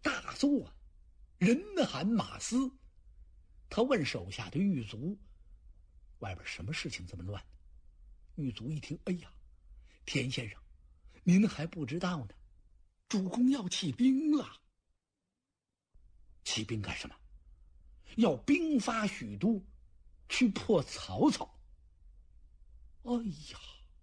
大作，人喊马嘶。他问手下的狱卒，外边什么事情这么乱？狱卒一听，哎呀，田先生，您还不知道呢，主公要起兵了。起兵干什么？要兵发许都，去破曹操。哎呀，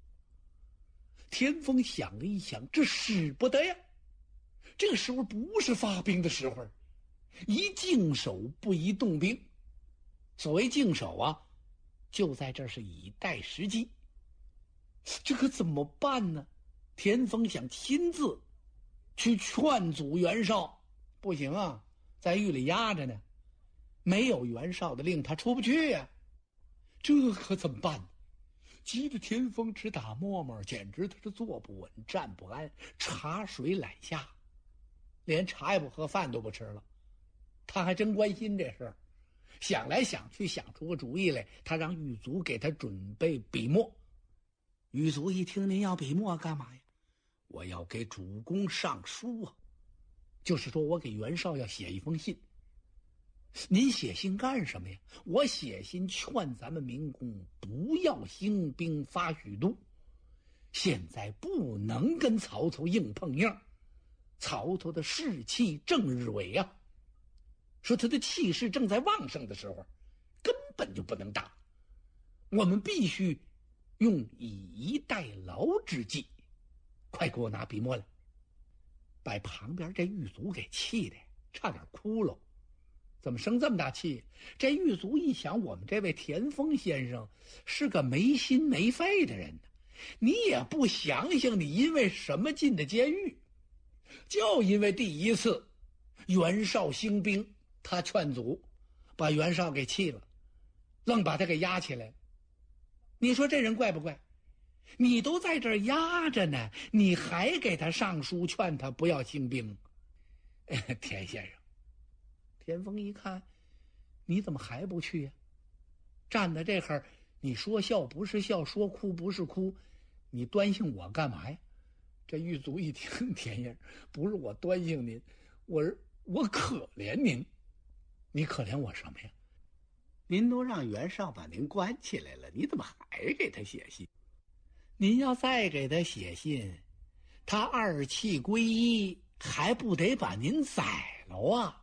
田丰想了一想，这使不得呀，这个时候不是发兵的时候，宜静守不宜动兵。所谓静守啊，就在这是以待时机。这可怎么办呢？田丰想亲自去劝阻袁绍，不行啊，在狱里压着呢，没有袁绍的令他出不去呀。这可怎么办呢？急得田丰直打沫沫，简直他是坐不稳站不安，茶水懒下，连茶也不喝，饭都不吃了。他还真关心这事儿，想来想去想出个主意来，他让狱卒给他准备笔墨。狱卒一听，您要笔墨干嘛呀？我要给主公上书啊，就是说我给袁绍要写一封信。您写信干什么呀？我写信劝咱们明公不要兴兵发许都，现在不能跟曹操硬碰硬，曹操的士气正日伟啊，说他的气势正在旺盛的时候，根本就不能打，我们必须用以逸待劳之计。快给我拿笔墨来。把旁边这狱卒给气的差点哭了。怎么生这么大气？这狱卒一想，我们这位田丰先生是个没心没肺的人呢，你也不想想你因为什么进的监狱？就因为第一次袁绍兴兵，他劝阻，把袁绍给气了，愣把他给压起来。你说这人怪不怪？你都在这儿压着呢，你还给他上书劝他不要兴兵。田先生，田丰一看，你怎么还不去呀？站在这儿，你说笑不是笑，说哭不是哭，你端姓我干嘛呀？这狱卒一听，田先生，不是我端姓您，我可怜您。你可怜我什么呀？您都让袁绍把您关起来了，你怎么还给他写信？您要再给他写信，他二气归一，还不得把您宰了啊？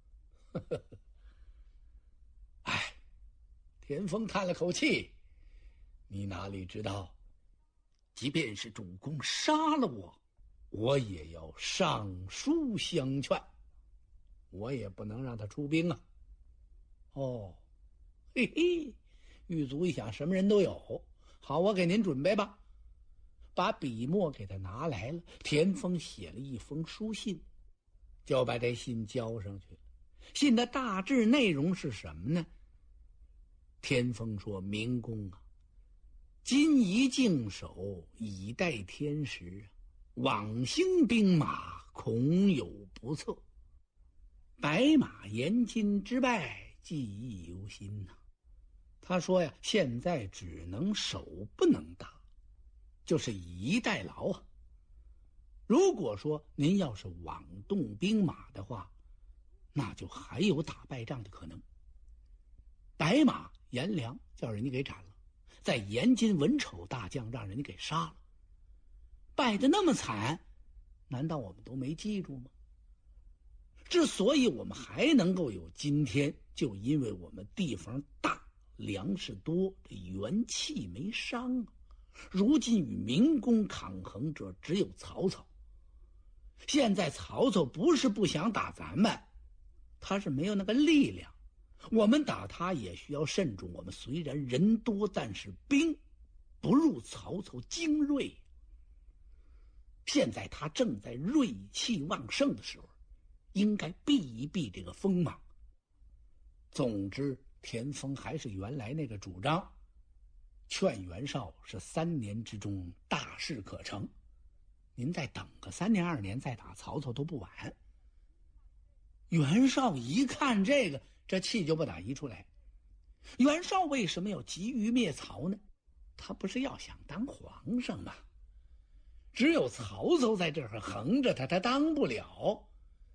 哎，田丰叹了口气，你哪里知道，即便是主公杀了我，我也要上书相劝，我也不能让他出兵啊。哦，嘿嘿，狱卒一想，什么人都有，好，我给您准备吧。把笔墨给他拿来了，田丰写了一封书信，就把这信交上去了。信的大致内容是什么呢？田丰说，明公啊，今宜静守，以待天时，往兴兵马，恐有不测。白马延津之败，记忆犹新呐。他说呀，现在只能守不能打，就是以逸待劳啊。如果说您要是妄动兵马的话，那就还有打败仗的可能。白马颜良叫人家给斩了，在延津文丑大将让人家给杀了，败得那么惨，难道我们都没记住吗？之所以我们还能够有今天，就因为我们地方大，粮食多，这元气没伤啊。如今与明公抗衡者只有曹操，现在曹操不是不想打咱们，他是没有那个力量，我们打他也需要慎重。我们虽然人多，但是兵不如曹操精锐，现在他正在锐气旺盛的时候，应该避一避这个锋芒。总之，田丰还是原来那个主张，劝袁绍是3年之中大事可成，您再等个3年2年再打曹操都不晚。袁绍一看这个，这气就不打一处来。袁绍为什么要急于灭曹呢？他不是要想当皇上吗？只有曹操在这儿横着他，他当不了。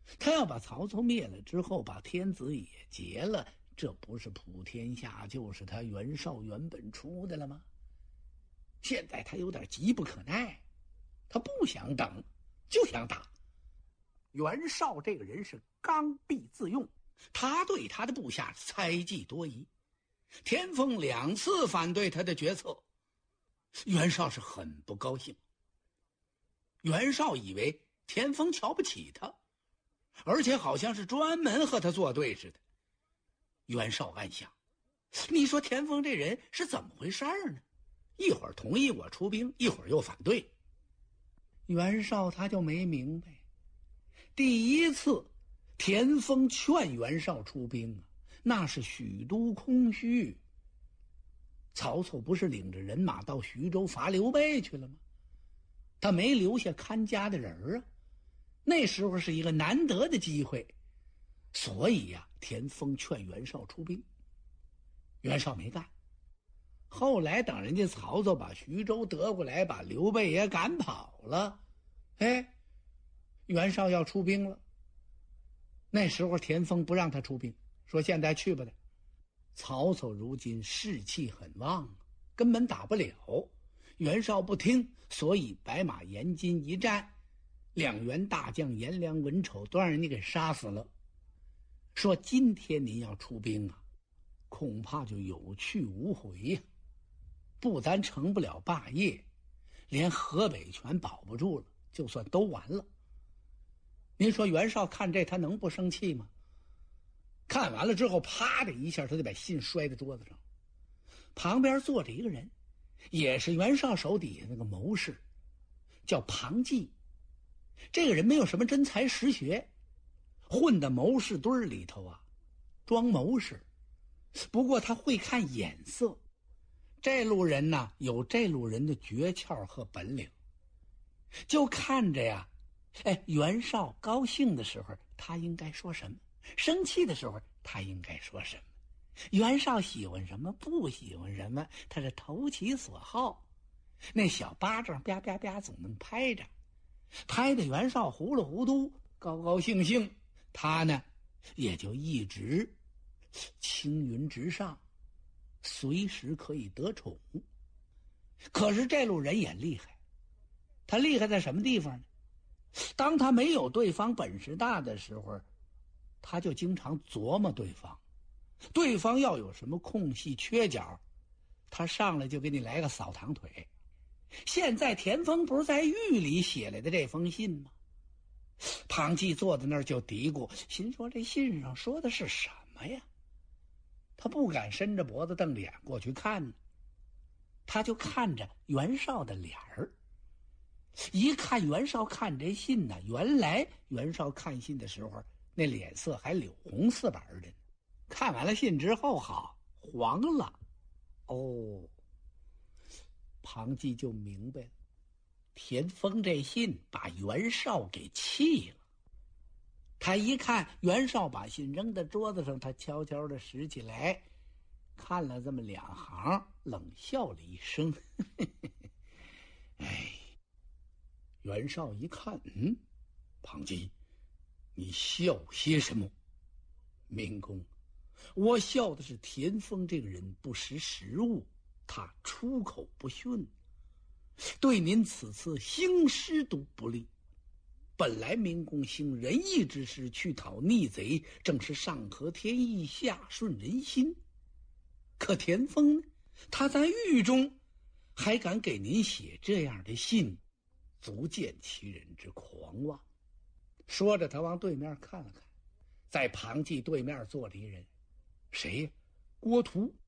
他要把曹操灭了之后，把天子也劫了，这不是普天下就是他袁绍原本出的了吗？现在他有点急不可耐，他不想等，就想打。袁绍这个人是刚愎自用，他对他的部下猜忌多疑，田丰2次反对他的决策，袁绍是很不高兴。袁绍以为田丰瞧不起他，而且好像是专门和他作对似的。袁绍暗想，你说田丰这人是怎么回事呢？一会儿同意我出兵，一会儿又反对。袁绍他就没明白，第一次田丰劝袁绍出兵啊，那是许都空虚。曹操不是领着人马到徐州伐刘备去了吗？他没留下看家的人啊，那时候是一个难得的机会，所以呀，田丰劝袁绍出兵，袁绍没干。后来等人家曹操把徐州得过来，把刘备也赶跑了，袁绍要出兵了。那时候田丰不让他出兵，说现在去吧的。曹操如今士气很旺，根本打不了。袁绍不听，所以白马延津一战，2员大将颜良、文丑都让人家给杀死了。说今天您要出兵啊，恐怕就有去无回呀，不但成不了霸业，连河北全保不住了，就算都完了。您说袁绍看这他能不生气吗？看完了之后，啪的一下，他就把信摔在桌子上。旁边坐着一个人，也是袁绍手底下那个谋士，叫庞纪。这个人没有什么真才实学，混到谋士堆里头啊，装谋士。不过他会看眼色，这路人呢有这路人的诀窍和本领。就看着呀，袁绍高兴的时候他应该说什么，生气的时候他应该说什么，袁绍喜欢什么不喜欢什么，他是投其所好。那小巴掌啪啪啪总能拍着，拍得袁绍糊里糊涂高高兴兴，他呢也就一直青云直上，随时可以得宠。可是这路人也厉害，他厉害在什么地方呢？当他没有对方本事大的时候，他就经常琢磨对方，对方要有什么空隙缺角，他上来就给你来个扫堂腿。现在田丰不是在狱里写来的这封信吗？庞纪坐在那儿就嘀咕，心说这信上说的是什么呀？他不敢伸着脖子瞪着眼过去看呢，他就看着袁绍的脸儿。一看袁绍看这信呢，原来袁绍看信的时候那脸色还柳红似白的呢，看完了信之后好黄了。庞纪就明白了，田丰这信把袁绍给气了。他一看袁绍把信扔在桌子上，他悄悄地拾起来，看了这么2行，冷笑了一声。袁绍一看，庞纪，你笑些什么？明公，我笑的是田丰这个人不识时务，他出口不逊，对您此次兴师都不利。本来明公行仁义之事去讨逆贼，正是上合天意，下顺人心。可田丰呢，他在狱中还敢给您写这样的信，足见其人之狂妄。说着他往对面看了看，在庞纪对面坐着一人，谁呀？郭图。